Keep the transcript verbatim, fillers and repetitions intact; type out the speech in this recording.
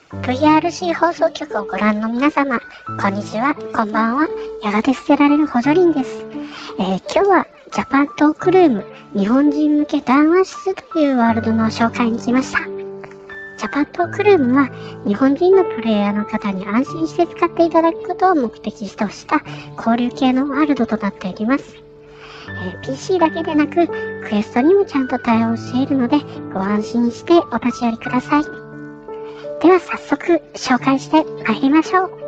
ブイアールシー 放送局をご覧の皆様、こんにちは、こんばんは。やがて捨てられる補助輪です。えー、今日はジャパントークルーム日本人向け談話室というワールドの紹介に来ました。ジャパントークルームは日本人のプレイヤーの方に安心して使っていただくことを目的とした交流系のワールドとなっております。えー、ピーシー だけでなくクエストにもちゃんと対応しているのでご安心してお立ち寄りください。では早速紹介してまいりましょう。